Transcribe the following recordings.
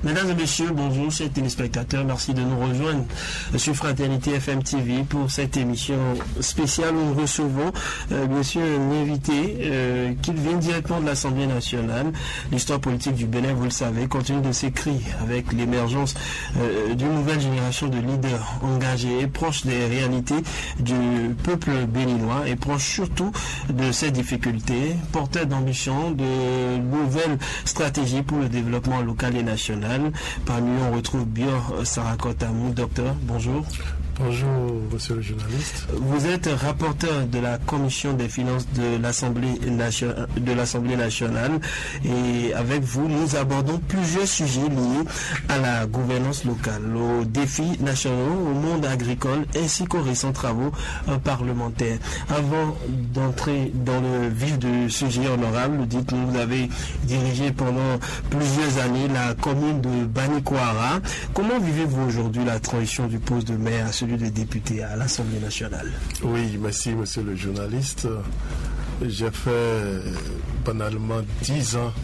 Mesdames et messieurs, bonjour, chers téléspectateurs, merci de nous rejoindre sur Fraternité FM TV pour cette émission spéciale où nous recevons monsieur un invité qui vient directement de l'Assemblée nationale. L'histoire politique du Bénin, vous le savez, continue de s'écrire avec l'émergence d'une nouvelle génération de leaders engagés, proches des réalités du peuple béninois et proches surtout de ses difficultés, porteurs d'ambition, de nouvelles stratégies pour le développement local et national. Parmi eux, on retrouve Bior Sarakotamou. Docteur, bonjour. Bonjour, monsieur le journaliste. Vous êtes rapporteur de la commission des finances de l'Assemblée nationale et avec vous, nous abordons plusieurs sujets liés à la gouvernance locale, aux défis nationaux, au monde agricole ainsi qu'aux récents travaux parlementaires. Avant d'entrer dans le vif du sujet honorable, dites-nous, vous avez dirigé pendant plusieurs années la commune de Banikwara. Comment vivez-vous aujourd'hui la transition du poste de maire à celui de député à l'Assemblée nationale? Oui, merci monsieur le journaliste. J'ai fait banalement 10 ans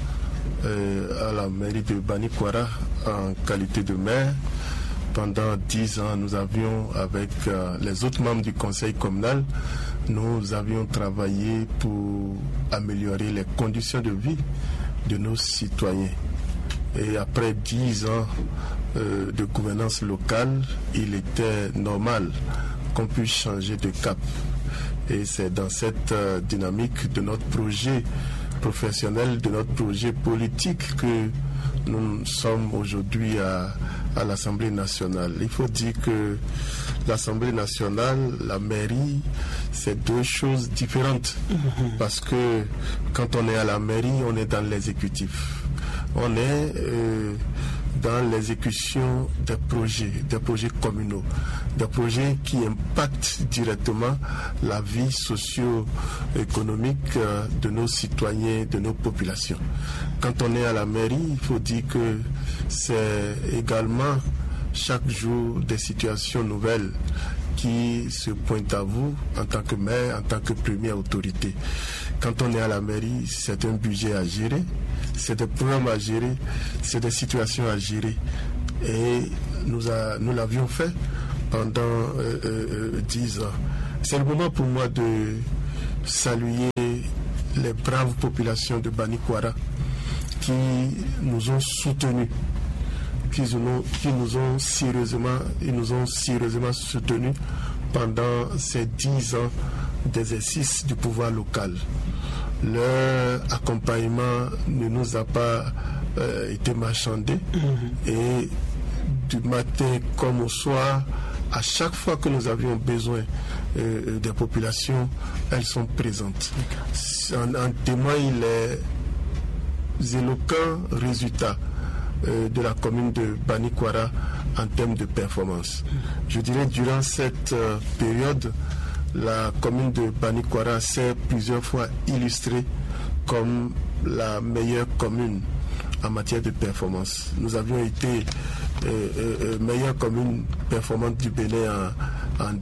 à la mairie de Banikwara en qualité de maire. Pendant 10 ans, nous avions, avec les autres membres du conseil communal, nous avions travaillé pour améliorer les conditions de vie de nos citoyens. Et après 10 ans de gouvernance locale, il était normal qu'on puisse changer de cap. Et c'est dans cette dynamique de notre projet professionnel, de notre projet politique que nous sommes aujourd'hui à l'Assemblée nationale. Il faut dire que l'Assemblée nationale, la mairie, c'est deux choses différentes. Parce que quand on est à la mairie, on est dans l'exécutif. On est dans l'exécution des projets communaux, des projets qui impactent directement la vie socio-économique de nos citoyens, de nos populations. Quand on est à la mairie, il faut dire que c'est également chaque jour des situations nouvelles qui se pointent à vous en tant que maire, en tant que première autorité. Quand on est à la mairie, c'est un budget à gérer, c'est des programmes à gérer, c'est des situations à gérer. Et nous l'avions fait pendant 10 ans. C'est le moment pour moi de saluer les braves populations de Banikwara qui nous ont soutenus, qui nous ont sérieusement soutenus pendant ces 10 ans d'exercice du pouvoir local. Leur accompagnement ne nous a pas été marchandé et du matin comme au soir, à chaque fois que nous avions besoin des populations, elles sont présentes. En témoignent les éloquents résultats de la commune de Banikwara en termes de performance. Je dirais durant cette période, la commune de Banikwara s'est plusieurs fois illustrée comme la meilleure commune en matière de performance. Nous avions été meilleure commune performante du Bénin en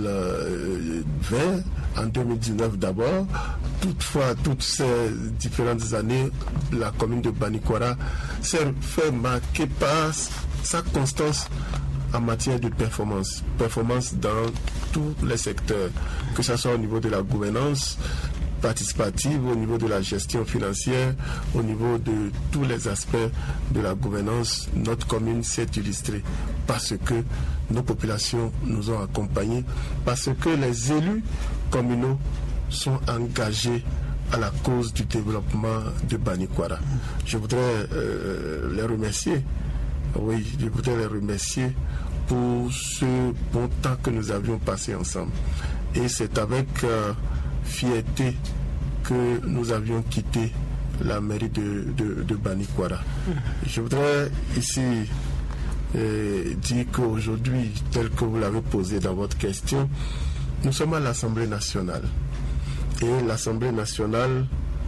2020, en 2019 d'abord. Toutefois, toutes ces différentes années, la commune de Banikwara s'est fait marquer par sa constance en matière de performance. Performance dans tous les secteurs, que ce soit au niveau de la gouvernance participative, au niveau de la gestion financière, au niveau de tous les aspects de la gouvernance. Notre commune s'est illustrée parce que nos populations nous ont accompagnés, parce que les élus communaux sont engagés à la cause du développement de Banikwara. Je voudrais les remercier. Oui, je voudrais les remercier pour ce bon temps que nous avions passé ensemble. Et c'est avec fierté que nous avions quitté la mairie de Banikwara. Je voudrais ici dire qu'aujourd'hui, tel que vous l'avez posé dans votre question, nous sommes à l'Assemblée nationale. Et l'Assemblée nationale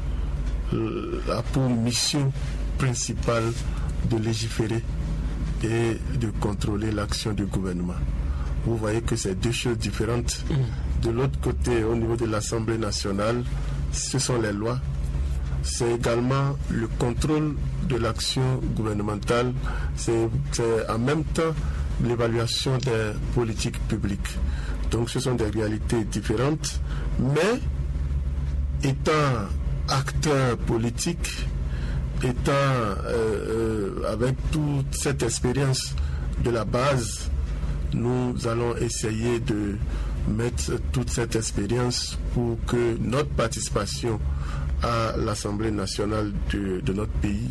a pour mission principale de légiférer et de contrôler l'action du gouvernement. Vous voyez que c'est deux choses différentes. De l'autre côté, au niveau de l'Assemblée nationale, ce sont les lois. c'est également le contrôle de l'action gouvernementale, c'est en même temps l'évaluation des politiques publiques. Donc ce sont des réalités différentes, mais étant acteur politique, étant avec toute cette expérience de la base, nous allons essayer de mettre toute cette expérience pour que notre participation à l'Assemblée nationale de notre pays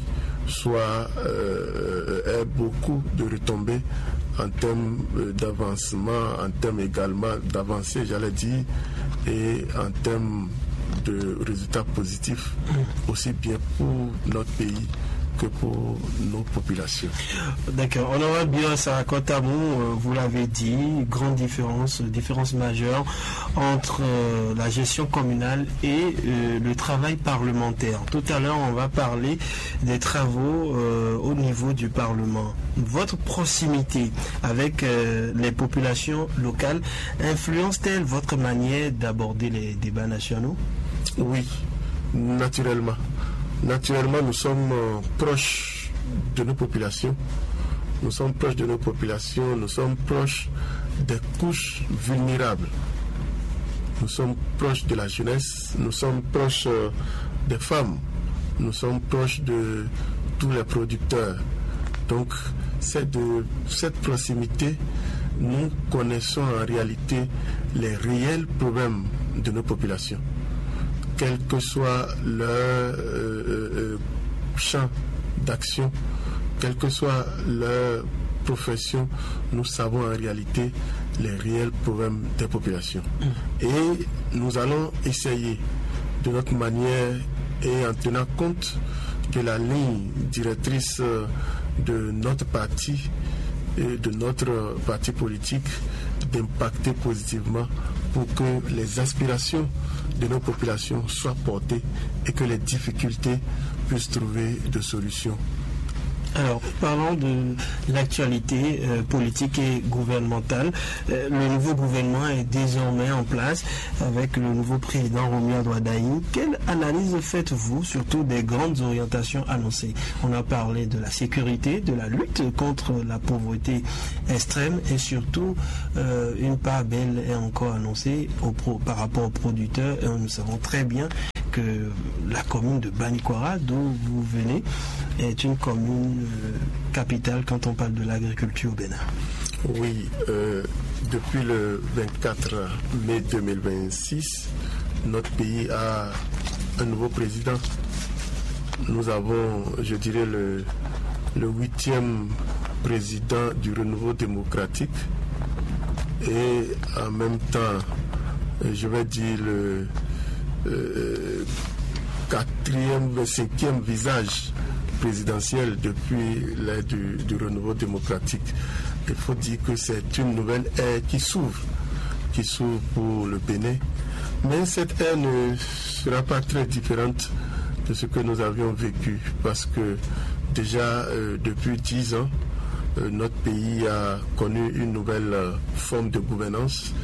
ait beaucoup de retombées en termes d'avancement, en termes également d'avancée, j'allais dire, et en termes de résultats positifs, aussi bien pour notre pays que pour nos populations. D'accord. Honorable Bion Sarakotamou, vous l'avez dit, grande différence majeure entre la gestion communale et le travail parlementaire. Tout à l'heure, on va parler des travaux au niveau du Parlement. Votre proximité avec les populations locales influence-t-elle votre manière d'aborder les débats nationaux? Oui, naturellement. Naturellement, nous sommes proches de nos populations. Nous sommes proches de nos populations, nous sommes proches des couches vulnérables. Nous sommes proches de la jeunesse, nous sommes proches des femmes, nous sommes proches de tous les producteurs. Donc, c'est de cette proximité, nous connaissons en réalité les réels problèmes de nos populations. Quel que soit leur champ d'action, quelle que soit leur profession, nous savons en réalité les réels problèmes des populations. Et nous allons essayer de notre manière et en tenant compte de la ligne directrice de notre parti et de notre parti politique d'impacter positivement pour que les aspirations de nos populations soient portées et que les difficultés puissent trouver des solutions. Alors, parlons de l'actualité politique et gouvernementale. Le nouveau gouvernement est désormais en place avec le nouveau président Romeo Douadaï. Quelle analyse faites-vous, surtout des grandes orientations annoncées? On a parlé de la sécurité, de la lutte contre la pauvreté extrême et surtout une part belle est encore annoncée par rapport aux producteurs. Et nous savons très bien que la commune de Banikwara, d'où vous venez, est une commune capitale quand on parle de l'agriculture au Bénin. Oui, depuis le 24 mai 2026, notre pays a un nouveau président. Nous avons, je dirais, le 8e président du renouveau démocratique et en même temps, je vais dire, le 4e, 5e visage présidentiel depuis l'ère du renouveau démocratique. Il faut dire que c'est une nouvelle ère qui s'ouvre pour le Bénin. Mais cette ère ne sera pas très différente de ce que nous avions vécu parce que déjà depuis 10 ans, notre pays a connu une nouvelle forme de gouvernance,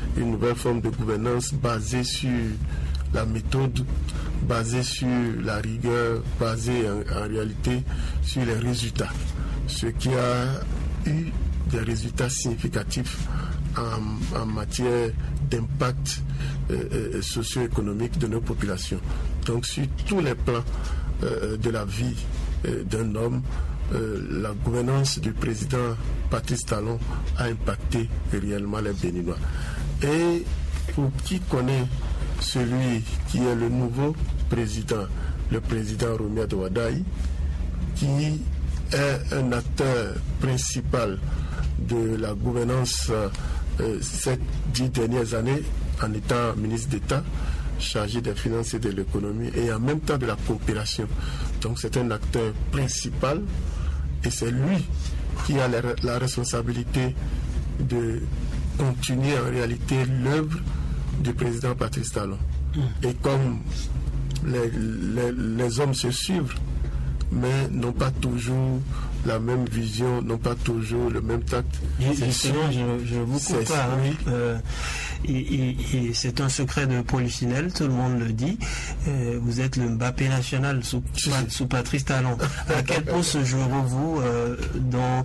basée sur la méthode, basée sur la rigueur, basée en réalité sur les résultats. Ce qui a eu des résultats significatifs en matière d'impact socio-économique de nos populations. Donc sur tous les plans de la vie d'un homme, la gouvernance du président Patrice Talon a impacté réellement les Béninois. Et pour qui connaît celui qui est le nouveau président, le président Romeo Douadaï, qui est un acteur principal de la gouvernance ces 10 dernières années en étant ministre d'État, chargé des finances et de l'économie et en même temps de la coopération. Donc c'est un acteur principal et c'est lui qui a la responsabilité de continuer en réalité l'œuvre du président Patrice Talon. Et comme les hommes se suivent, mais n'ont pas toujours la même vision, n'ont pas toujours le même tact. Justement, je vous coupe pas. et c'est un secret de polichinelle, tout le monde le dit. Vous êtes le Mbappé national sous Patrice Talon. À quel poste jouerez-vous dans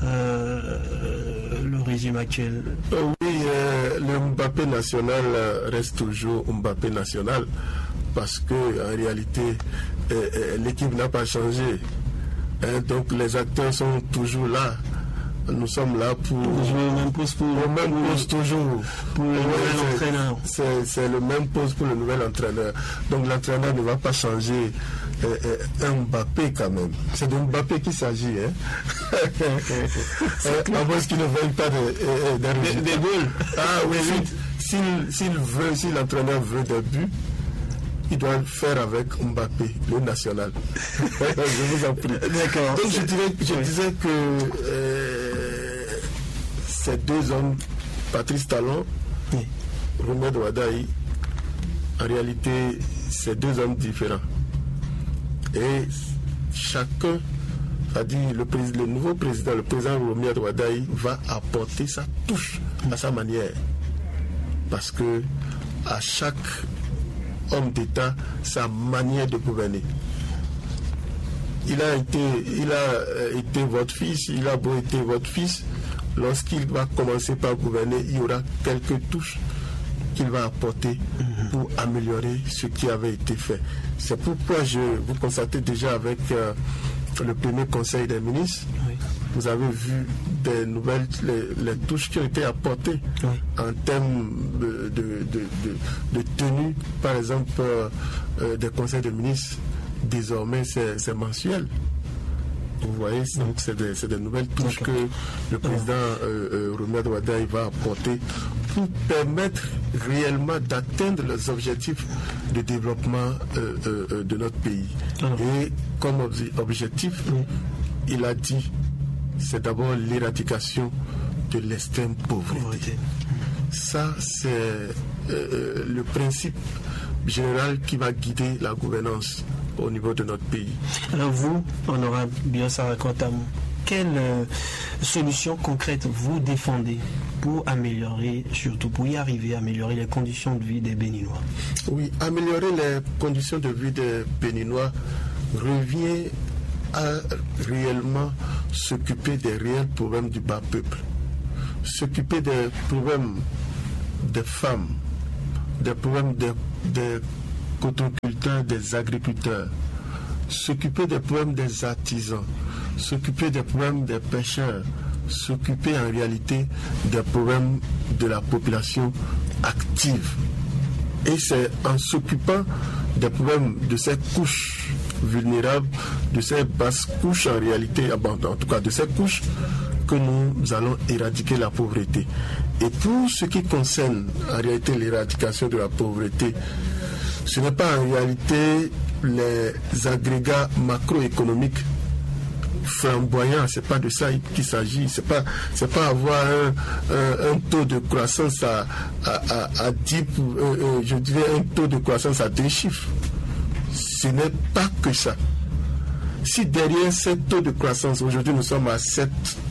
le régime actuel? Oui, le Mbappé national reste toujours Mbappé national parce que en réalité l'équipe n'a pas changé. Donc les acteurs sont toujours là. Nous sommes là pour jouer au même poste toujours. Pour le nouvel entraîneur. C'est le même poste pour le nouvel entraîneur. Donc l'entraîneur ne va pas changer un Mbappé quand même. C'est de Mbappé qu'il s'agit. À moins qu'il ne veuille pas des goals. Ah oui, si l'entraîneur veut des buts, il doit le faire avec Mbappé, le national. Je vous en prie. D'accord. Donc je disais que ces deux hommes, Patrice Talon, Romain Wadaï, en réalité, c'est deux hommes différents. Et chacun, c'est-à-dire le nouveau président, le président Romain Wadaï, va apporter sa touche à sa manière. Parce que à chaque homme d'État, sa manière de gouverner. Il a été votre fils, il a beau être votre fils, lorsqu'il va commencer par gouverner, il y aura quelques touches qu'il va apporter pour améliorer ce qui avait été fait. C'est pourquoi vous constatez déjà avec le premier conseil des ministres, vous avez vu des nouvelles, les touches qui ont été apportées en termes de tenue, par exemple, des conseils des ministres. Désormais, c'est mensuel. Vous voyez, donc c'est des nouvelles touches que le président Romain Wadaï va apporter pour permettre réellement d'atteindre les objectifs de développement de notre pays. Et comme objectif, il a dit, c'est d'abord l'éradication de l'extrême pauvreté. Ça, c'est le principe général qui va guider la gouvernance au niveau de notre pays. Alors vous, honorable Biosara Kontamou, quelle solution concrète vous défendez pour améliorer, surtout pour y arriver à améliorer les conditions de vie des Béninois? Oui, améliorer les conditions de vie des Béninois revient à réellement s'occuper des réels problèmes du bas peuple, s'occuper des problèmes des femmes, des problèmes des cotoculteurs, des agriculteurs, s'occuper des problèmes des artisans, s'occuper des problèmes des pêcheurs, s'occuper en réalité des problèmes de la population active. Et c'est en s'occupant des problèmes de ces couches vulnérables, de ces basses couches en réalité, en tout cas de ces couches, que nous allons éradiquer la pauvreté. Et pour ce qui concerne en réalité l'éradication de la pauvreté, ce n'est pas en réalité les agrégats macroéconomiques flamboyants, c'est pas de ça qu'il s'agit, c'est pas avoir un taux de croissance à 10, je dirais un taux de croissance à 2 chiffres. Ce n'est pas que ça. Si derrière ce taux de croissance, aujourd'hui nous sommes à 7%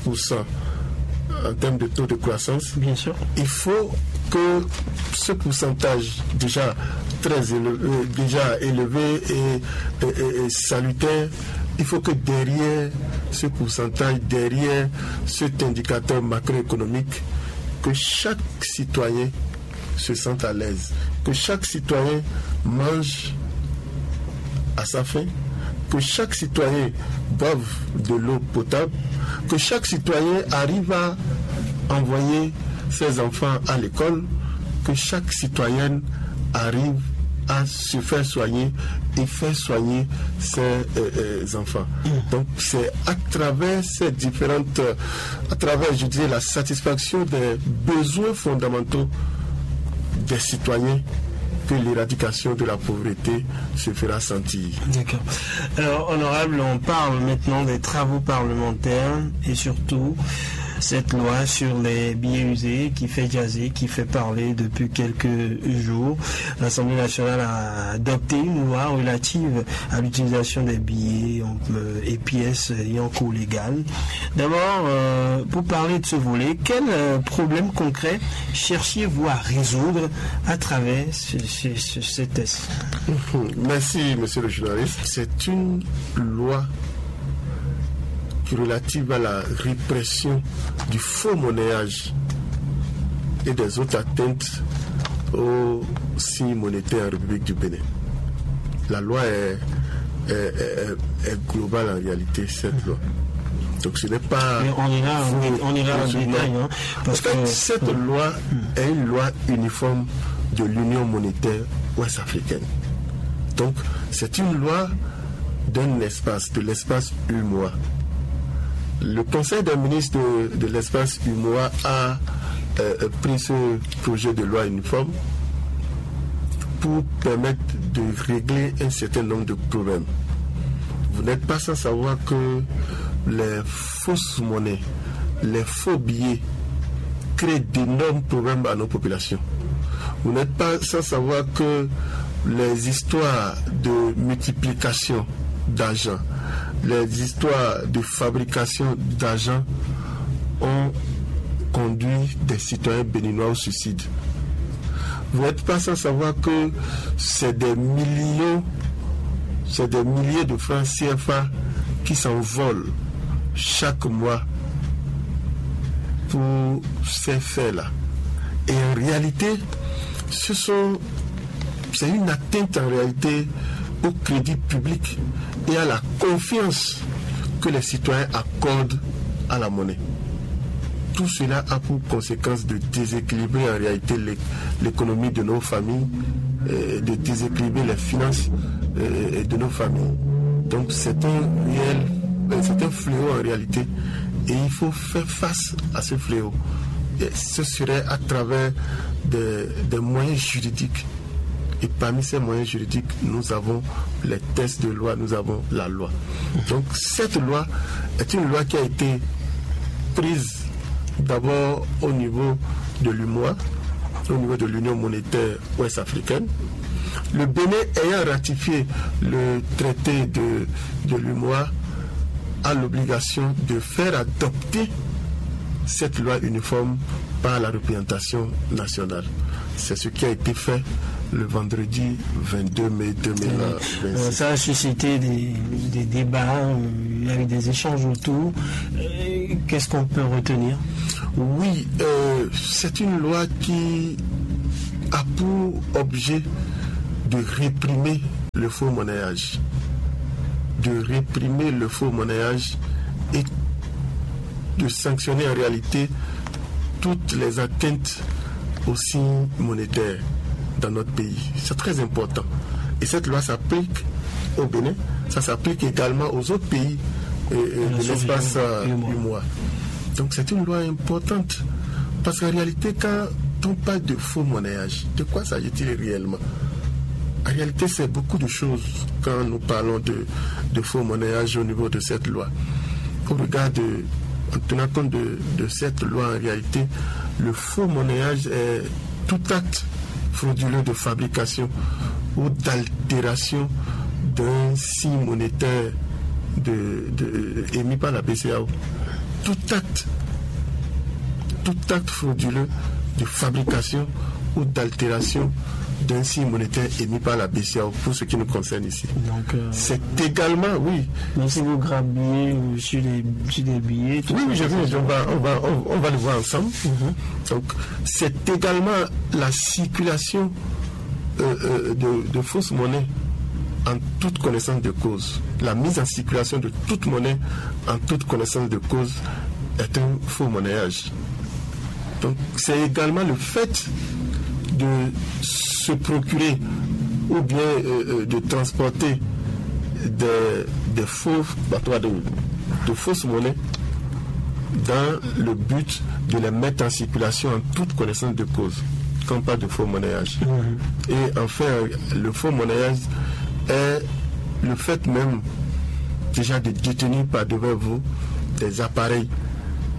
en termes de taux de croissance, bien sûr, il faut que ce pourcentage déjà très élevé et salutaire, il faut que derrière ce pourcentage, derrière cet indicateur macroéconomique, que chaque citoyen se sente à l'aise, que chaque citoyen mange à sa faim, que chaque citoyen boive de l'eau potable, que chaque citoyen arrive à envoyer ses enfants à l'école, que chaque citoyenne arrive à se faire soigner et faire soigner ses enfants. Donc c'est à travers ces différentes, à travers, je dirais, la satisfaction des besoins fondamentaux des citoyens que l'éradication de la pauvreté se fera sentir. D'accord. Alors, honorable, on parle maintenant des travaux parlementaires et surtout cette loi sur les billets usés qui fait jaser, qui fait parler depuis quelques jours. L'Assemblée nationale a adopté une loi relative à l'utilisation des billets et pièces ayant cours légal. D'abord, pour parler de ce volet, quel problème concret cherchiez-vous à résoudre à travers ce test? Merci, monsieur le journaliste. C'est une loi relative à la répression du faux monnayage et des autres atteintes aux signes monétaires en République du Bénin. La loi est globale en réalité, cette loi. Donc ce n'est pas... Mais on ira en détail. Hein, parce que cette loi est une loi uniforme de l'Union monétaire ouest-africaine. Donc c'est une loi d'un espace, de l'espace UMOA. Le Conseil des ministres de l'espace UMOA a pris ce projet de loi uniforme pour permettre de régler un certain nombre de problèmes. Vous n'êtes pas sans savoir que les fausses monnaies, les faux billets créent d'énormes problèmes à nos populations. Vous n'êtes pas sans savoir que les histoires de multiplication d'argent, les histoires de fabrication d'argent ont conduit des citoyens béninois au suicide. Vous n'êtes pas sans savoir que c'est des milliers de francs CFA qui s'envolent chaque mois pour ces faits-là. Et en réalité, c'est une atteinte en réalité au crédit public et à la confiance que les citoyens accordent à la monnaie. Tout cela a pour conséquence de déséquilibrer en réalité l'économie de nos familles, de déséquilibrer les finances de nos familles. Donc c'est un fléau en réalité et il faut faire face à ce fléau. Et ce serait à travers des moyens juridiques. Et parmi ces moyens juridiques, nous avons les textes de loi, nous avons la loi. Donc cette loi est une loi qui a été prise d'abord au niveau de l'UMOA, au niveau de l'Union monétaire ouest-africaine. Le Bénin ayant ratifié le traité de l'UMOA a l'obligation de faire adopter cette loi uniforme par la représentation nationale. C'est ce qui a été fait le vendredi 22 mai 2026. Ça a suscité des débats, il y a eu des échanges autour. Qu'est-ce qu'on peut retenir? Oui, c'est une loi qui a pour objet de réprimer le faux monnayage. De réprimer le faux monnayage et de sanctionner en réalité toutes les atteintes aux signes monétaires dans notre pays. C'est très important. Et cette loi s'applique au Bénin, ça s'applique également aux autres pays de l'espace UMOA. Donc c'est une loi importante. Parce qu'en réalité, quand on parle de faux monnayage, de quoi s'agit-il réellement? En réalité, c'est beaucoup de choses quand nous parlons de faux monnayage au niveau de cette loi. Au regard en tenant compte de cette loi, en réalité, le faux monnayage est tout acte frauduleux de fabrication ou d'altération d'un signe monétaire émis par la BCEAO. Tout acte frauduleux de fabrication ou d'altération d'un signe monétaire émis par la BCEAO pour ce qui nous concerne ici. Donc, c'est également, oui. Mais si vous grabiez sur des billets... Oui, on va le voir ensemble. Donc, c'est également la circulation de fausses monnaies en toute connaissance de cause. La mise en circulation de toute monnaie en toute connaissance de cause est un faux monnayage. Donc, c'est également le fait de se procurer ou bien de transporter des faux de fausses monnaies dans le but de les mettre en circulation en toute connaissance de cause, quand on parle de faux monnayage. Et enfin, le faux monnayage est le fait même déjà de détenir par devant vous des appareils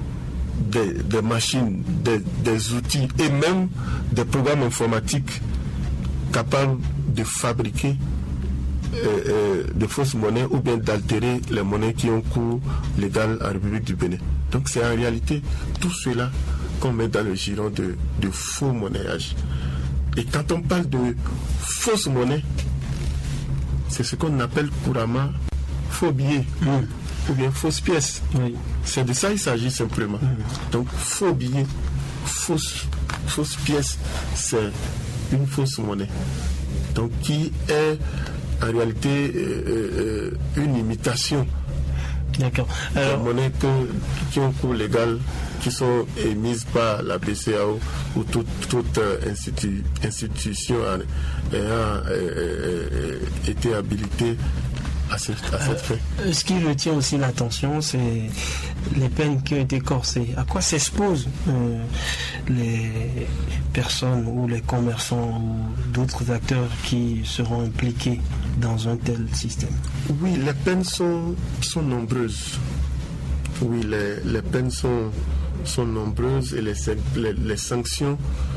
des machines, des outils et même des programmes informatiques capables de fabriquer de fausses monnaies ou bien d'altérer les monnaies qui ont cours légal en République du Bénin. Donc c'est en réalité tout cela qu'on met dans le giron de faux monnayage. Et quand on parle de fausses monnaies, c'est ce qu'on appelle couramment faux billets ou bien fausses pièces. Oui. C'est de ça qu'il s'agit simplement. Donc faux billets, fausses pièces, c'est une fausse monnaie. Donc qui est en réalité une imitation. D'accord. Alors, des monnaies qui ont cours légal, qui sont émises par la BCEAO ou toute institution ayant été habilitée à cette fin. Ce qui retient aussi l'attention, c'est les peines qui ont été corsées. À quoi s'exposent les personnes ou les commerçants ou d'autres acteurs qui seront impliqués dans un tel système? Oui, les peines sont nombreuses. Oui, les peines sont nombreuses et les sanctions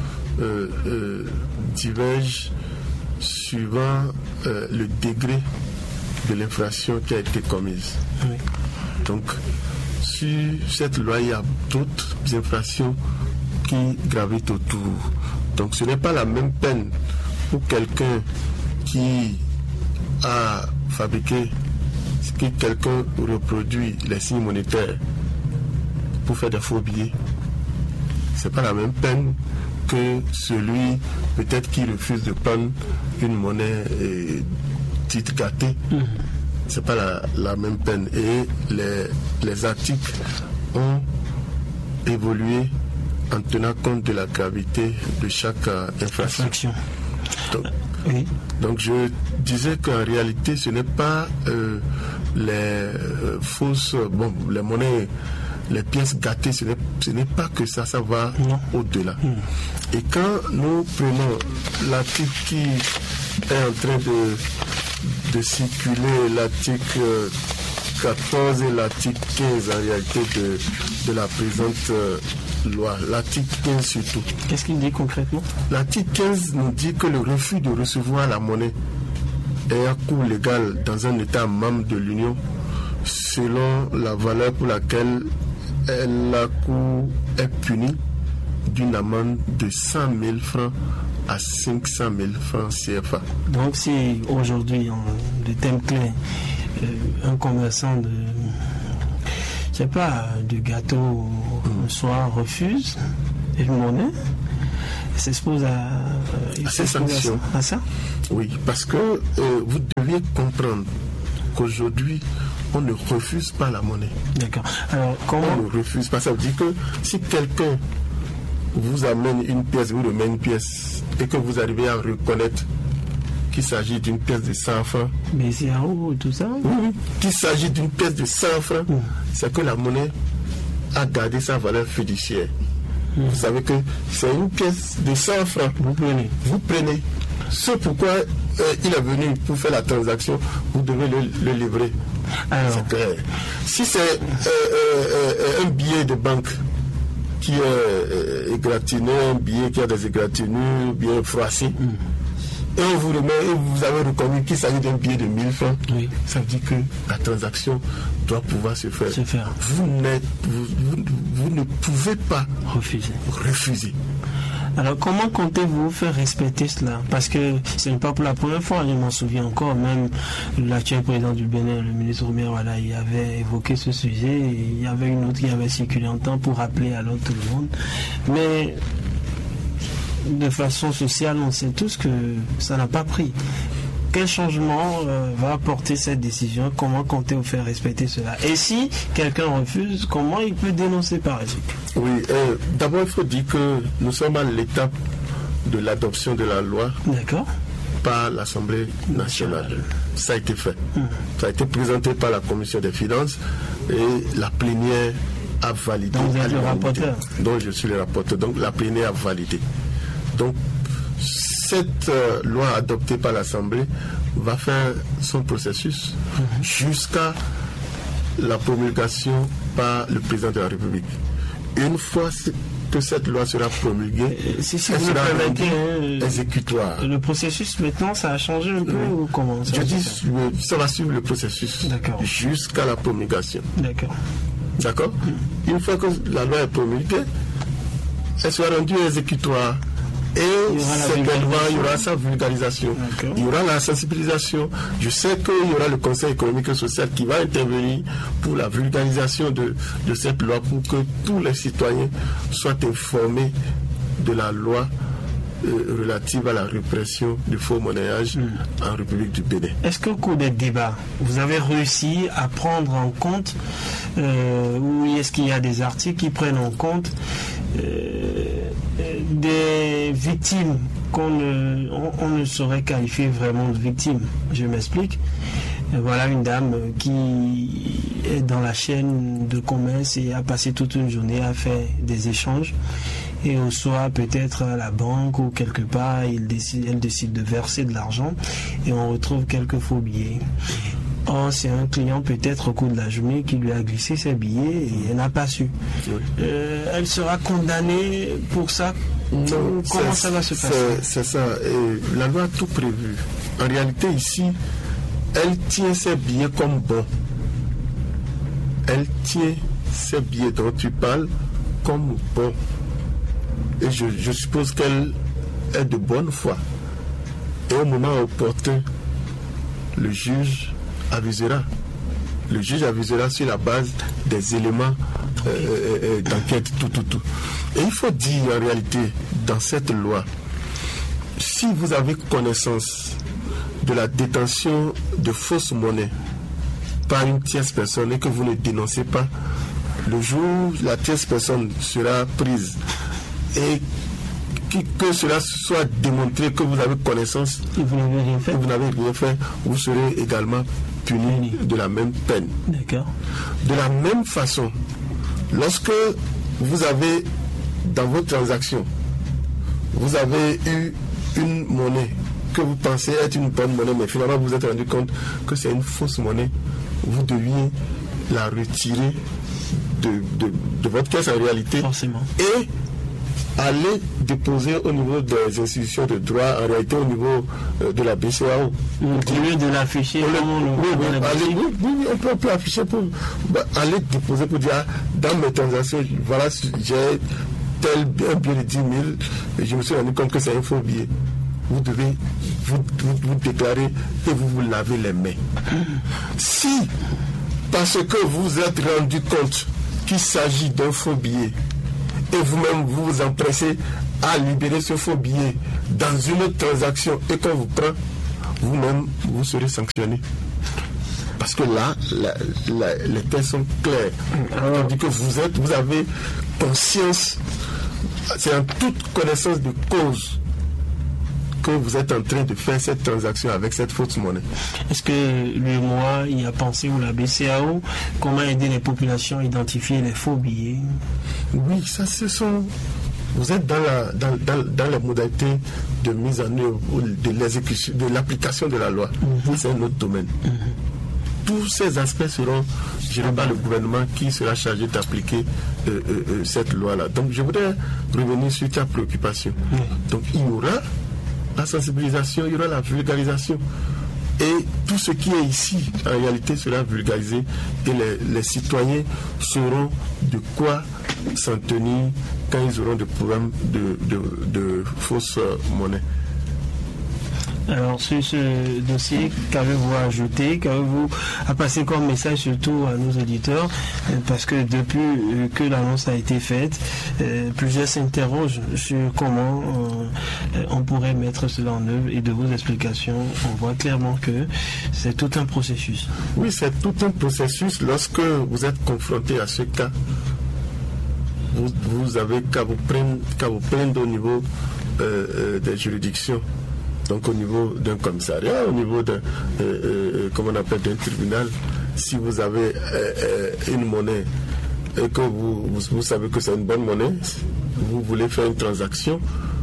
divergent suivant le degré de l'infraction qui a été commise. Oui. Donc, sur cette loi, il y a d'autres infractions qui gravitent autour. Donc, ce n'est pas la même peine pour quelqu'un qui a fabriqué, que quelqu'un reproduit les signes monétaires pour faire des faux billets. C'est pas la même peine que celui peut-être qui refuse de prendre une monnaie titre gâté. C'est pas la même peine. Et les articles ont évolué en tenant compte de la gravité de chaque infraction. Donc je disais qu'en réalité ce n'est pas les fausses, les monnaies, les pièces gâtées, ce n'est pas que ça va au-delà. Et quand nous prenons l'article qui est en train de circuler, l'article 14 et l'article 15 en réalité de la présente loi, l'article 15 surtout. Qu'est-ce qu'il dit concrètement? L'article 15 nous dit que le refus de recevoir la monnaie est un cours légal dans un État membre de l'Union selon la valeur pour laquelle la Cour est punie d'une amende de 100 000 francs à 500 000 francs CFA. Donc si aujourd'hui, le thème clé, un commerçant de gâteau le soir refuse une monnaie, s'expose à ces sanctions. À ça? Oui, parce que vous deviez comprendre qu'aujourd'hui, on ne refuse pas la monnaie. D'accord. Alors, comment on ne refuse pas? Ça veut dire que si quelqu'un vous amène une pièce, vous remet une pièce, et que vous arrivez à reconnaître qu'il s'agit d'une pièce de 100 francs. Mais c'est en haut, tout ça? Oui, qu'il s'agit d'une pièce de 100 francs, c'est que la monnaie a gardé sa valeur fiduciaire. Vous savez que c'est une pièce de 100 francs. Vous prenez. C'est pourquoi il est venu pour faire la transaction, vous devez le livrer. Alors, c'est clair. Si c'est un billet de banque qui est égratigné, un billet qui a des égratignures bien froissées, et on vous remet, et vous avez reconnu qu'il s'agit d'un billet de 1000 francs, ça veut dire que la transaction doit pouvoir se faire. Vous ne pouvez pas refuser. Alors comment comptez-vous faire respecter cela? Parce que ce n'est pas pour la première fois, je m'en souviens encore, même l'actuel président du Bénin, le ministre Omer Wala, il avait évoqué ce sujet, et il y avait une autre qui avait circulé en temps pour rappeler à l'autre tout le monde. Mais de façon sociale, on sait tous que ça n'a pas pris. Quel changement va apporter cette décision? Comment comptez-vous faire respecter cela? Et si quelqu'un refuse, comment il peut dénoncer par exemple? Oui, d'abord il faut dire que nous sommes à l'étape de l'adoption de la loi par l'Assemblée nationale. Ça a été fait. Ça a été présenté par la Commission des finances et la plénière a validé. Donc vous êtes le rapporteur? Donc je suis le rapporteur. Donc la plénière a validé. Donc cette loi adoptée par l'Assemblée va faire son processus jusqu'à la promulgation par le président de la République. Une fois que cette loi sera promulguée, si elle vous sera le rendue permettez, exécutoire. Le processus maintenant, ça a changé un peu ou comment ça Je dis, ça va suivre le processus jusqu'à la promulgation. D'accord. D'accord. Une fois que la loi est promulguée, elle sera rendue exécutoire. Et certainement, il y aura sa vulgarisation. Il y aura la sensibilisation. Je sais qu'il y aura le Conseil économique et social qui va intervenir pour la vulgarisation de cette loi, pour que tous les citoyens soient informés de la loi relative à la répression du faux monnayage en République du Bénin. Est-ce qu'au cours des débats, vous avez réussi à prendre en compte, ou est-ce qu'il y a des articles qui prennent en compte des victimes on ne saurait qualifier vraiment de victimes? Je m'explique. Voilà une dame qui est dans la chaîne de commerce et a passé toute une journée à faire des échanges. Et au soir, peut-être à la banque ou quelque part, elle décide de verser de l'argent et on retrouve quelques faux billets. Or, c'est un client peut-être au cours de la journée qui lui a glissé ses billets et elle n'a pas su. Elle sera condamnée pour ça? Non, comment ça va se passer? C'est ça. Et la loi a tout prévu. En réalité, ici, elle tient ses billets comme bons. Elle tient ces billets dont tu parles comme bons. Et je suppose qu'elle est de bonne foi. Et au moment opportun, le juge avisera. Le juge avisera sur la base des éléments d'enquête, tout. Et il faut dire en réalité, dans cette loi, si vous avez connaissance de la détention de fausses monnaies par une tierce personne et que vous ne dénoncez pas, le jour où la tierce personne sera prise et que cela soit démontré que vous avez connaissance et vous n'avez rien fait, vous serez également puni de la même peine. D'accord. De la même façon, lorsque vous avez dans vos transactions, vous avez eu une monnaie que vous pensez être une bonne monnaie, mais finalement vous vous êtes rendu compte que c'est une fausse monnaie, vous deviez la retirer de votre caisse en réalité. Forcément. Et aller déposer au niveau des institutions de droit, en réalité au niveau de la BCEAO. Au lieu de l'afficher, on peut afficher pour aller déposer pour dire dans mes transactions, voilà, j'ai un billet de 10 000 et je me suis rendu compte que c'est un faux billet. Vous devez vous déclarer et vous lavez les mains. Si, parce que vous êtes rendu compte qu'il s'agit d'un faux billet, et vous-même vous vous empressez à libérer ce faux billet dans une transaction et qu'on vous prend, vous-même vous serez sanctionné. Parce que là, les faits sont clairs. On dit que vous avez conscience, c'est en toute connaissance de cause que vous êtes en train de faire cette transaction avec cette fausse monnaie. Est-ce que l'UEMOA y a pensé, ou la BCEAO, comment aider les populations à identifier les faux billets? Oui, ça vous êtes dans les modalités de mise en œuvre de l'application de la loi. C'est un autre domaine. Tous ces aspects seront gérés par le gouvernement qui sera chargé d'appliquer cette loi-là. Donc je voudrais revenir sur ta préoccupation. Donc il y aura la sensibilisation, il y aura la vulgarisation. Et tout ce qui est ici, en réalité, sera vulgarisé et les citoyens sauront de quoi s'en tenir quand ils auront des problèmes de fausses monnaies. Alors, sur ce dossier, qu'avez-vous ajouté, qu'avez-vous à passer comme message surtout à nos auditeurs? Parce que depuis que l'annonce a été faite, plusieurs s'interrogent sur comment on pourrait mettre cela en œuvre, et de vos explications, on voit clairement que c'est tout un processus. Oui, c'est tout un processus. Lorsque vous êtes confronté à ce cas, vous avez qu'à vous prendre au niveau des juridictions. Donc au niveau d'un commissariat, au niveau d'un d'un tribunal, si vous avez une monnaie et que vous savez que c'est une bonne monnaie, vous voulez faire une transaction,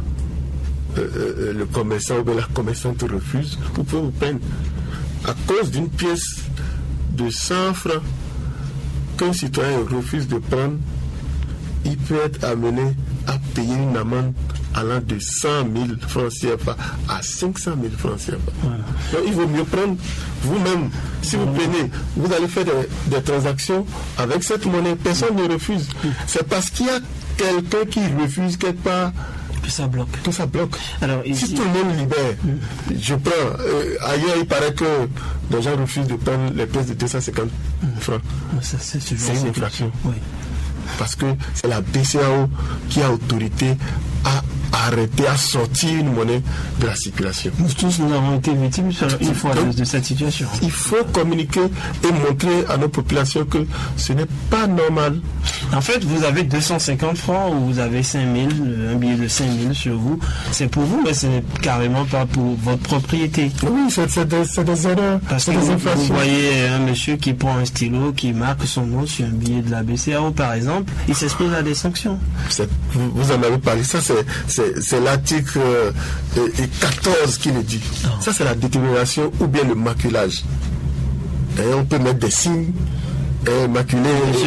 le commerçant ou bien la commerçante refuse, vous pouvez vous prendre à cause d'une pièce de 100 francs qu'un citoyen refuse de prendre il peut être amené à payer une amende allant de 100 000 francs CFA à 500 000 francs CFA. Voilà. Donc il vaut mieux prendre vous-même. Si vous prenez, vous allez faire des transactions avec cette monnaie. Personne ne refuse. C'est parce qu'il y a quelqu'un qui refuse quelque part que ça bloque. Alors, ici, si tout le monde libère, je prends. Ailleurs, il paraît que les gens refusent de prendre les pièces de 250 francs. C'est une infraction. Oui. Parce que c'est la BCEAO qui a autorité à arrêter, à sortir une monnaie de la circulation. Nous tous, nous avons été victimes une fois de cette situation. Il faut communiquer et montrer à nos populations que ce n'est pas normal. En fait, vous avez 250 francs ou vous avez 5000, un billet de 5000 sur vous. C'est pour vous, mais ce n'est carrément pas pour votre propriété. Oui, c'est des erreurs. Parce que vous voyez un monsieur qui prend un stylo, qui marque son nom sur un billet de la BCEAO, par exemple, il s'expose à des sanctions. Vous en avez parlé, ça c'est l'article 14 qui le dit. Ça c'est la détérioration ou bien le maculage. Et on peut mettre des signes, maculer,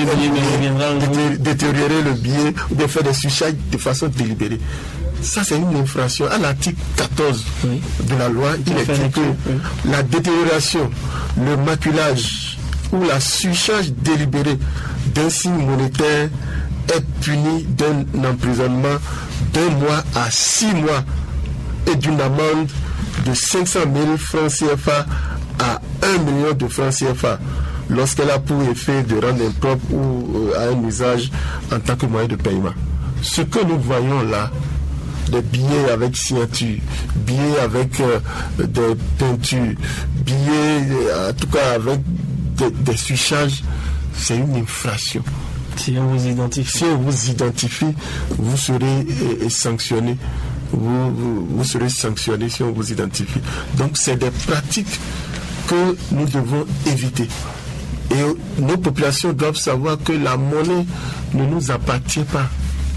détériorer le billet ou bien faire des suchages de façon délibérée. Ça c'est une infraction. À l'article 14 de la loi, il est dit que la détérioration, le maculage ou la suchage délibéré d'un signe monétaire est puni d'un emprisonnement d'1 mois à 6 mois et d'une amende de 500 000 francs CFA à 1 million de francs CFA lorsqu'elle a pour effet de rendre impropre ou à un usage en tant que moyen de paiement. Ce que nous voyons là, des billets avec signature, billets avec des peintures, billets en tout cas avec des suchages, c'est une infraction. Si on vous identifie, vous serez sanctionné. Vous serez sanctionné si on vous identifie. Donc c'est des pratiques que nous devons éviter. Et nos populations doivent savoir que la monnaie ne nous appartient pas.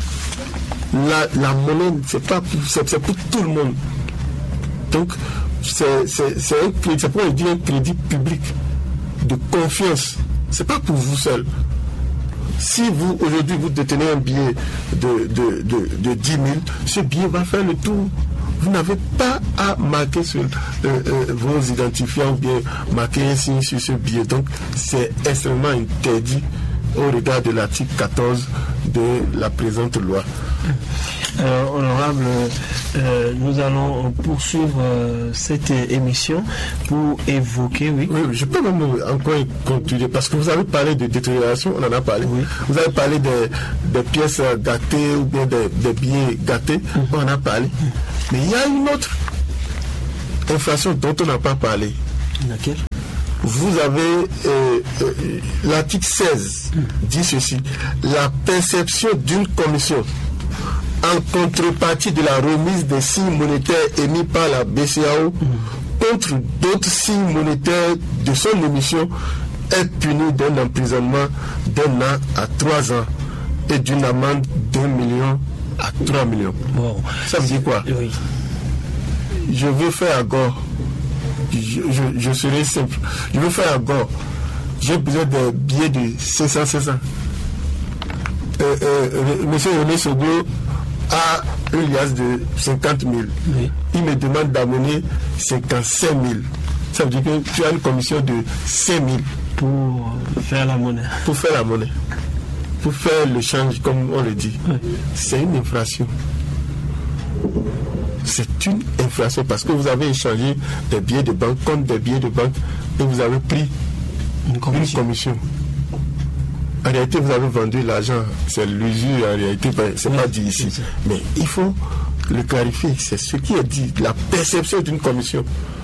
La monnaie, c'est pour tout le monde. Donc c'est pour dire un crédit public de confiance. C'est pas pour vous seul. Si vous, aujourd'hui, vous détenez un billet de 10 000, ce billet va faire le tour. Vous n'avez pas à marquer sur vos identifiants ou bien marquer un signe sur ce billet. Donc, c'est extrêmement interdit au regard de l'article 14 de la présente loi. Honorable, nous allons poursuivre cette émission pour évoquer, oui, je peux même encore continuer parce que vous avez parlé de détérioration, on en a parlé. Oui. Vous avez parlé des pièces gâtées ou bien des billets gâtés, on en a parlé. Mais il y a une autre infraction dont on n'a pas parlé. Laquelle? Vous avez l'article 16 dit ceci: la perception d'une commission en contrepartie de la remise des signes monétaires émis par la BCEAO contre d'autres signes monétaires de son émission est punie d'un emprisonnement d'1 an à 3 ans et d'une amende d'1 million à 3 millions. Wow. Ça veut dire quoi? Oui. Je veux faire à gore. Je serai simple. Je veux faire à gore. J'ai besoin de billets de 500. Monsieur René Soglo a une liasse de 50 000. Oui. Il me demande d'amener 55 000. Ça veut dire que tu as une commission de 5 000. Pour faire la monnaie. Pour faire la monnaie. Pour faire le change, comme on le dit. Oui. C'est une infraction. C'est une infraction parce que vous avez échangé des billets de banque contre des billets de banque et vous avez pris une commission. En réalité, vous avez vendu l'argent. C'est l'usure, en réalité, c'est pas dit ici. Mais il faut le clarifier. C'est ce qui est dit. La perception d'une commission.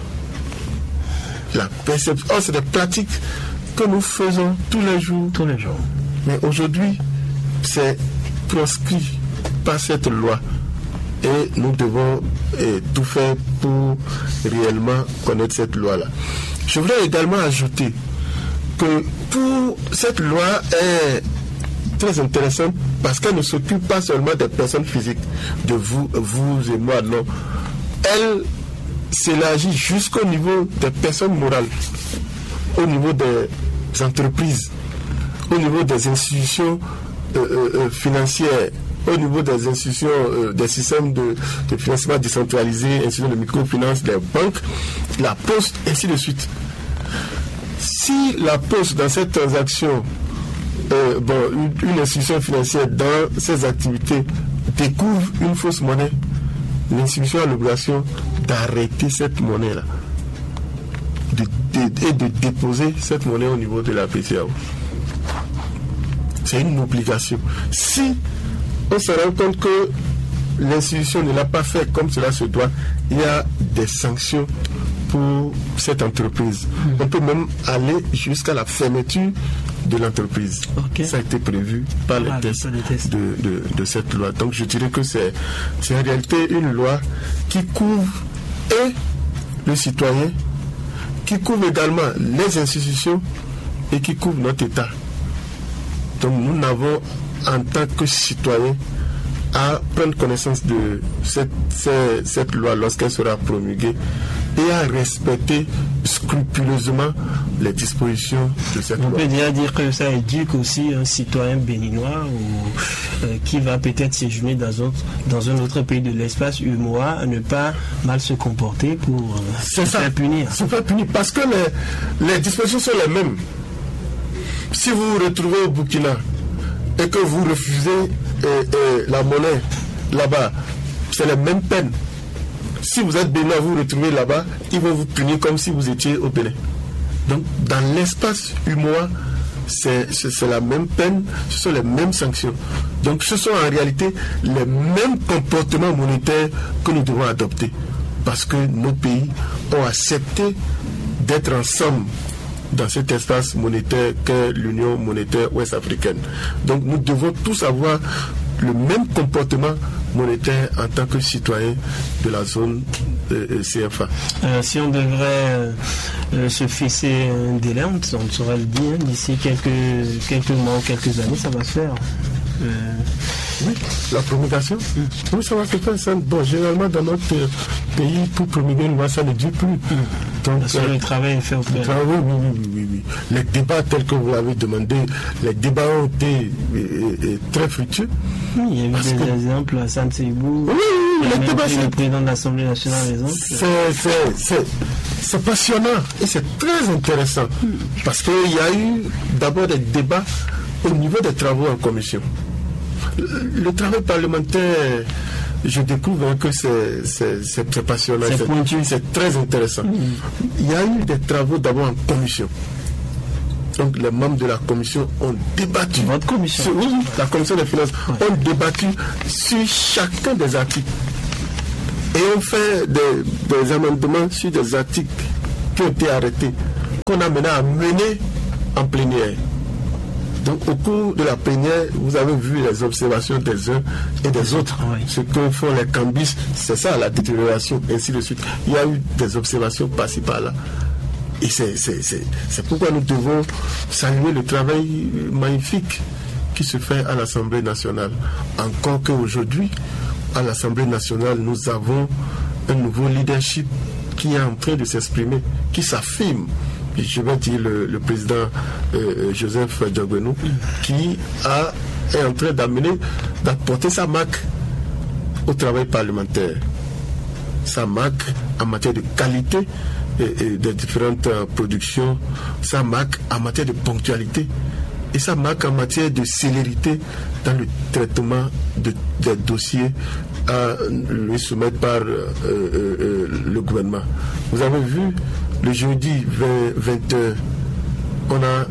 La perception. Oh, c'est des pratiques que nous faisons tous les jours. Tous les jours. Mais aujourd'hui, c'est proscrit par cette loi. Et nous devons tout faire pour réellement connaître cette loi-là. Je voudrais également ajouter que cette loi est très intéressante parce qu'elle ne s'occupe pas seulement des personnes physiques, de vous et moi, non. Elle s'élargit jusqu'au niveau des personnes morales, au niveau des entreprises, au niveau des institutions financières au niveau des institutions, des systèmes de financement décentralisés, institutions de microfinance, des banques, la Poste, ainsi de suite. Si la Poste, dans cette transaction, une institution financière dans ses activités découvre une fausse monnaie, l'institution a l'obligation d'arrêter cette monnaie-là et de déposer cette monnaie au niveau de la BCEAO. C'est une obligation. Si on se rend compte que l'institution ne l'a pas fait comme cela se doit, il y a des sanctions pour cette entreprise. On peut même aller jusqu'à la fermeture de l'entreprise. Okay. Ça a été prévu par les tests de cette loi. Donc je dirais que c'est en réalité une loi qui couvre et le citoyen, qui couvre également les institutions et qui couvre notre État. Donc nous n'avons en tant que citoyens à prendre connaissance de cette loi lorsqu'elle sera promulguée et à respecter scrupuleusement les dispositions de cette loi. On peut déjà dire que ça éduque aussi un citoyen béninois qui va peut-être séjourner dans un autre pays de l'espace UEMOA à ne pas mal se comporter pour se faire punir. Se faire punir parce que les dispositions sont les mêmes. Si vous vous retrouvez au Burkina et que vous refusez la monnaie là-bas, c'est la même peine. Si vous êtes béninois, vous vous retrouvez là-bas, ils vont vous punir comme si vous étiez au Bénin. Donc, dans l'espace UEMOA, c'est la même peine, ce sont les mêmes sanctions. Donc, ce sont en réalité les mêmes comportements monétaires que nous devons adopter. Parce que nos pays ont accepté d'être ensemble dans cet espace monétaire qu'est l'Union monétaire ouest-africaine. Donc nous devons tous avoir le même comportement monétaire en tant que citoyens de la zone CFA. Si on devrait se fixer un délai, on saurait le dire, d'ici quelques mois ou quelques années, ça va se faire. Oui, la promulgation. Oui, ça va se faire. Bon, généralement, dans notre pays, pour promulguer une loi, ça ne dure plus. Donc, parce que le travail est fait au préalable. Oui. Les débats tels que vous l'avez demandé, les débats ont été très fructueux. Oui, il y a eu des exemples à San Seibou. Oui, les débats. Le président de l'Assemblée nationale, par exemple. C'est passionnant et c'est très intéressant. Parce qu'il y a eu d'abord des débats au niveau des travaux en commission. Le travail parlementaire, je découvre que c'est passionnant, c'est très intéressant. Il y a eu des travaux d'abord en commission. Donc les membres de la commission ont débattu. Votre commission? Oui, la commission des finances ont débattu sur chacun des articles. Et on fait des amendements sur des articles qui ont été arrêtés, qu'on a maintenant à mener en plénière. Donc au cours de la plénière, vous avez vu les observations des uns et des autres. Oui. Ce que font les cambistes, c'est ça la détérioration, ainsi de suite. Il y a eu des observations par-ci par-là. Et c'est pourquoi nous devons saluer le travail magnifique qui se fait à l'Assemblée nationale. Encore qu'aujourd'hui, à l'Assemblée nationale, nous avons un nouveau leadership qui est en train de s'exprimer, qui s'affirme. Je vais dire le président Joseph Diogbenou, qui est en train d'apporter sa marque au travail parlementaire. Sa marque en matière de qualité des différentes productions, sa marque en matière de ponctualité et sa marque en matière de célérité dans le traitement des dossiers à lui soumettre par le gouvernement. Vous avez vu, le jeudi 21, on a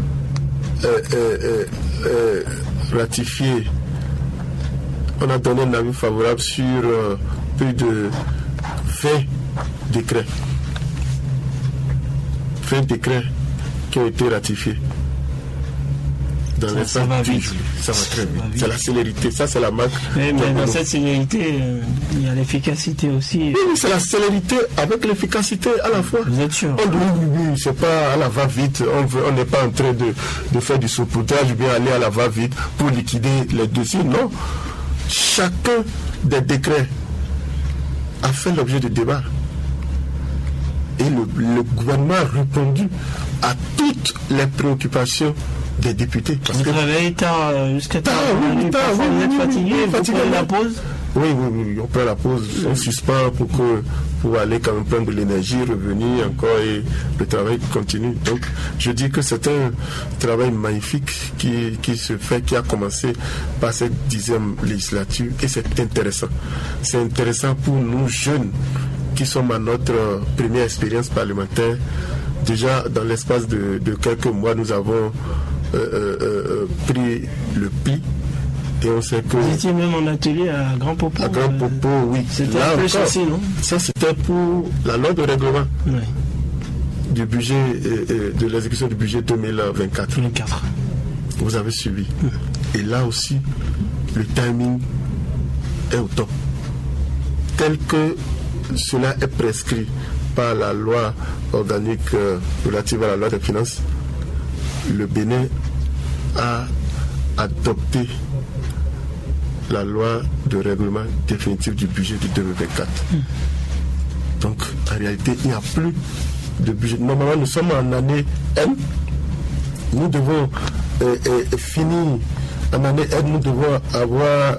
ratifié, on a donné un avis favorable sur plus de 20 décrets. 20 décrets qui ont été ratifiés. Ça va vite. Ça va très vite. C'est la célérité, ça c'est la marque. Mais dans cette célérité, il y a l'efficacité aussi. Oui, c'est la célérité avec l'efficacité à la fois. Vous êtes sûr? Oui, c'est pas à la va-vite. On n'est pas en train de faire du saupoudrage ou bien aller à la va-vite pour liquider les dossiers. Non. Chacun des décrets a fait l'objet de débat. Et le gouvernement a répondu à toutes les préoccupations des députés. Parce vous que travaillez tard, jusqu'à tard, vous êtes fatigué, vous prenez la pause? Oui, on prend la pause, on suspend pour aller quand même prendre de l'énergie, revenir encore et le travail continue. Donc, je dis que c'est un travail magnifique qui se fait, qui a commencé par cette 10e législature et c'est intéressant. C'est intéressant pour nous jeunes qui sommes à notre première expérience parlementaire. Déjà, dans l'espace de quelques mois, nous avons pris le pli. Et on sait que vous étiez même en atelier à Grand Popo. À Grand Popo, oui. C'était un peu chassé, non? Ça, c'était pour la loi de règlement du budget, de l'exécution du budget 2024. Vous avez suivi. Et là aussi, le timing est au top. Tel que cela est prescrit par la loi organique relative à la loi des finances, le Bénin a adopté la loi de règlement définitif du budget de 2024. Donc, en réalité, il n'y a plus de budget. Normalement, nous sommes en année N. Nous devons finir en année N. Nous devons avoir,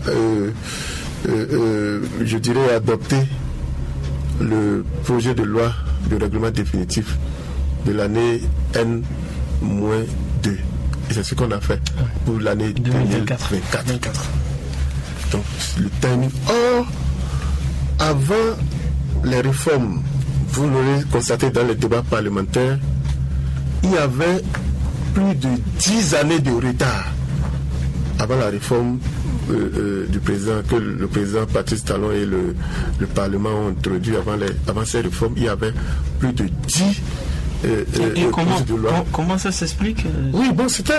je dirais, adopté le projet de loi de règlement définitif de l'année N-2. Et c'est ce qu'on a fait pour l'année 2024. Donc, le timing. Or, avant les réformes, vous l'aurez constaté dans les débats parlementaires, il y avait plus de 10 années de retard avant la réforme du président, que le président Patrice Talon et le Parlement ont introduit avant ces réformes. Il y avait plus de 10 et comment ça s'explique? Oui, bon, c'était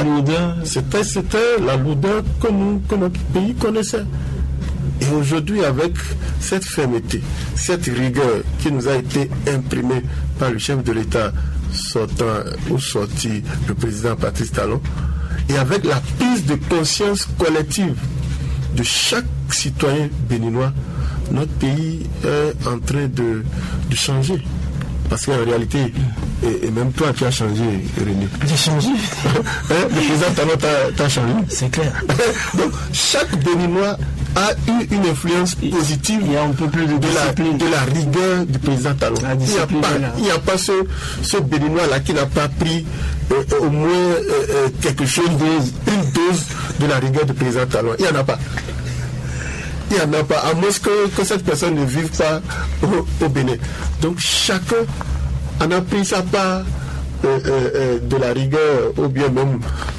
la lourdeur que notre pays connaissait. Et aujourd'hui, avec cette fermeté, cette rigueur qui nous a été imprimée par le chef de l'État sorti le président Patrice Talon, et avec la prise de conscience collective de chaque citoyen béninois, notre pays est en train de changer. Parce qu'en réalité, et même toi tu as changé, René. J'ai changé. Le président Talon t'a changé. C'est clair. Donc chaque Béninois a eu une influence positive. Il y a un peu plus de la rigueur du président Talon. Il n'y a pas ce Béninois-là qui n'a pas pris au moins quelque chose, une dose de la rigueur du président Talon. Il n'y en a pas. Il n'y en a pas, à moins que cette personne ne vive pas au Bénin. Donc chacun en a pris sa part de la rigueur ou bien même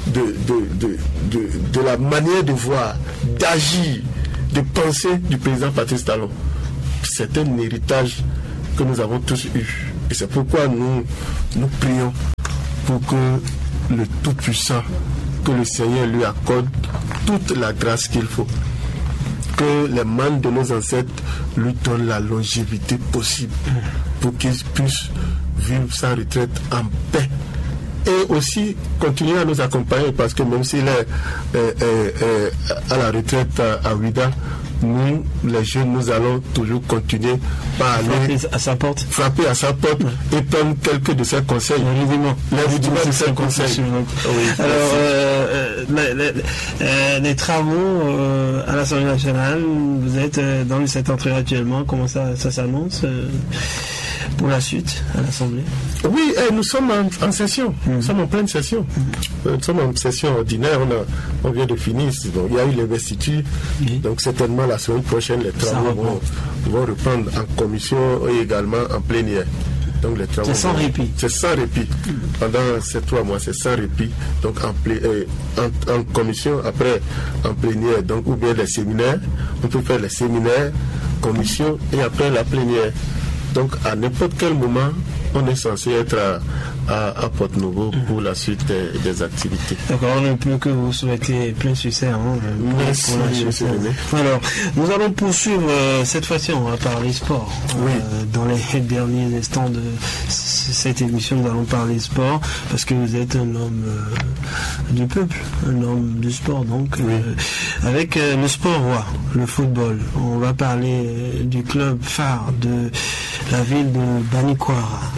de la manière de voir, d'agir, de penser du président Patrice Talon. C'est un héritage que nous avons tous eu. Et c'est pourquoi nous prions pour que le Tout-Puissant, que le Seigneur lui accorde toute la grâce qu'il faut. Que les membres de nos ancêtres lui donnent la longévité possible pour qu'ils puissent vivre sa retraite en paix et aussi continuer à nous accompagner, parce que même s'il est à la retraite à Ouida, nous, les jeunes, nous allons toujours continuer par aller frapper à sa porte et prendre quelques de ses conseils. Les rudiments de ses conseils. Oui, alors, les travaux à l'Assemblée nationale, vous êtes dans le septentrion actuellement, comment ça s'annonce pour la suite à l'Assemblée? Oui, nous sommes en session, nous sommes en pleine session. Nous sommes en session ordinaire, on vient de finir. Donc, il y a eu l'investiture, donc certainement la semaine prochaine, les travaux vont reprendre en commission et également en plénière. Donc les travaux. C'est sans répit. C'est sans répit. Pendant ces 3 mois, c'est sans répit. Donc en commission, après en plénière, donc ou bien les séminaires, on peut faire les séminaires, commission et après la plénière. Donc à n'importe quel moment, on est censé être à Porte-Nouveau pour la suite des activités. D'accord, on ne peut que vous souhaiter plein succès. Merci, monsieur René. Alors, nous allons poursuivre cette fois-ci, on va parler sport. Dans les derniers instants de cette émission, nous allons parler sport parce que vous êtes un homme du peuple, un homme du sport. Donc, avec le sport roi, le football, on va parler du club phare de la ville de Banikwara.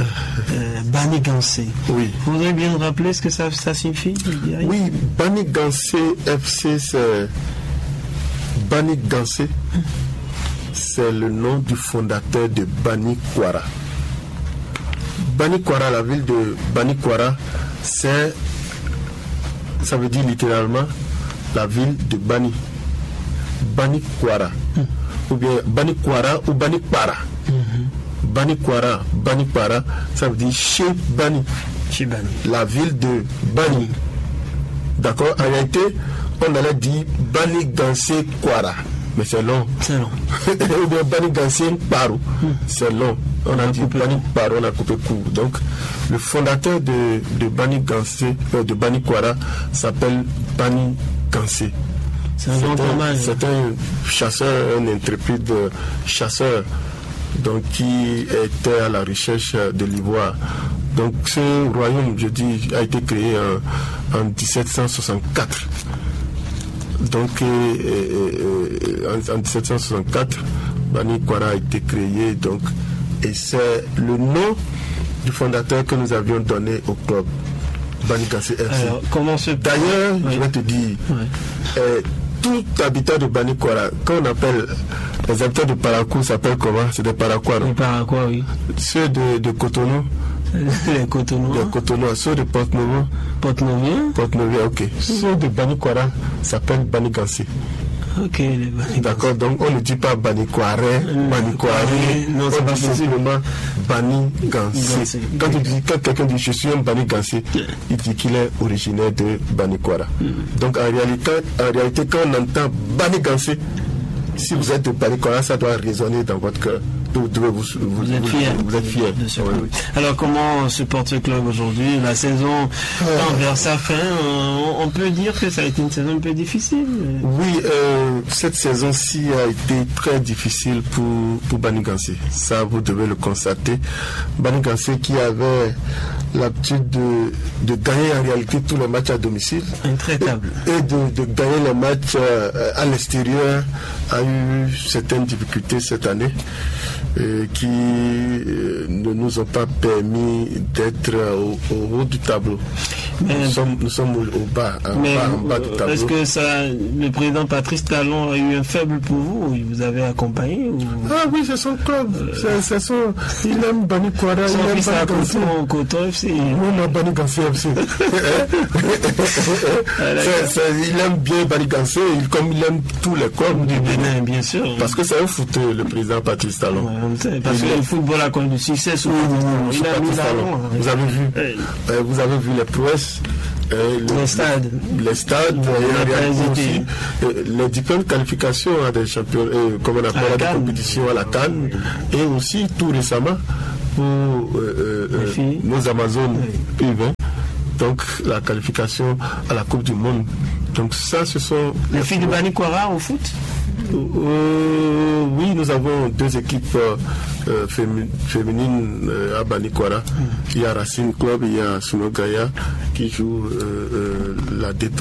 Banigansé. Oui. Vous voudriez bien nous rappeler ce que ça signifie? Oui, Banigansé FC, c'est Banigansé. C'est le nom du fondateur de Banikwara. Banikwara, la ville de Banikwara, ça veut dire littéralement la ville de Bani. Banikwara. Ou bien Banikwara ou Banikwara. Banikwara, Banikwara, ça veut dire chez Bani. Chez Bani. La ville de Bani. D'accord? En réalité, on allait dire Banigansé Kwara. Mais c'est long. C'est long. Ou bien Banigansé Paro. C'est long. On a dit Bani Paro, on a coupé court. Donc, le fondateur de Banigansé, de Banikwara, s'appelle Banigansé. C'est un grand hommage. C'est un chasseur, un intrépide chasseur, donc qui était à la recherche de l'ivoire. Donc ce royaume, je dis, a été créé en 1764. Donc en 1764, Banikwara a été créé, donc, et c'est le nom du fondateur que nous avions donné au club, Banigansé FC. Alors, comment se... D'ailleurs, je vais te dire, tout habitant de Banikwara, quand on appelle les habitants de Parakou, s'appellent comment? C'est des Paraquois, non? Les Paraquois, oui. Ceux de Cotonou? Les Cotonois. Les Cotonou. Ceux de Porte-Novo? Porte-Noviens. Porte-Noviens, ok. Ceux de Banikwara s'appellent Banigansé. Ok, les Banigansé. D'accord, donc on ne dit pas Banikware, Banikware, non, c'est on pas dit simplement Banigansé. Quand quelqu'un dit je suis un Banigansé, il dit qu'il est originaire de Banikwara. Donc en réalité, quand on entend Banigansé, si vous êtes de Banikwara, ça doit résonner dans votre cœur. Vous êtes fier. Vous êtes fier. Oui. Alors comment se porte ce club aujourd'hui? La saison tend vers sa fin. On peut dire que ça a été une saison un peu difficile. Oui, cette saison-ci a été très difficile pour Banigansé. Ça, vous devez le constater. Banigansé qui avait l'habitude de gagner en réalité tous les matchs à domicile. Intraitable. Et de gagner les matchs à l'extérieur a eu certaines difficultés cette année. Qui ne nous ont pas permis d'être au haut du tableau. Nous sommes au bas, en bas du tableau. Est-ce que le président Patrice Talon a eu un faible pour vous? Il vous avait accompagné ou... Ah oui, c'est son club. Il aime Banikwara. Son fils a accompagné au Coton FC. On a Banigansé FC. Il aime bien Banigansé, comme il aime tous les clubs du Bénin, bien sûr. Parce que c'est un footeur, le président Patrice Talon. Ouais, parce que le football a connu du succès sous il a mis l'avant. Vous avez vu les prouesses, les stades, et aussi les différentes qualifications à des champions, comme on appelle à des compétitions à la CAN, et aussi tout récemment pour nos Amazones U20. Donc la qualification à la Coupe du Monde. Donc ça, ce sont les filles de Banikwara au foot. Oui, nous avons deux équipes féminines à Banikwara. Il y a Racine Club, il y a Sunogaya qui joue la détente.